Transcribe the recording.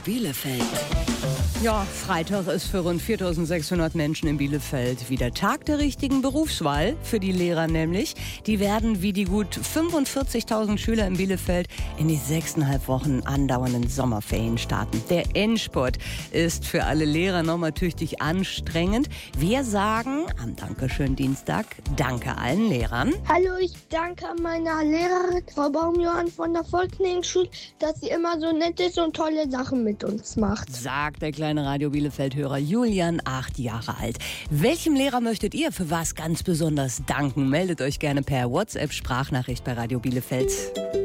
Bielefeld. Ja, Freitag ist für rund 4.600 Menschen in Bielefeld wieder Tag der richtigen Berufswahl, für die Lehrer nämlich. Die werden wie die gut 45.000 Schüler in Bielefeld in die 6,5 Wochen andauernden Sommerferien starten. Der Endspurt ist für alle Lehrer nochmal tüchtig anstrengend. Wir sagen am Dankeschön-Dienstag Danke allen Lehrern. Hallo, ich danke meiner Lehrerin, Frau Baumjohann von der Volksschule, dass sie immer so nett ist und tolle Sachen mit uns macht. Sagt der kleine Radio Bielefeld-Hörer Julian, 8 Jahre alt. Welchem Lehrer möchtet ihr für was ganz besonders danken? Meldet euch gerne per WhatsApp-Sprachnachricht bei Radio Bielefeld.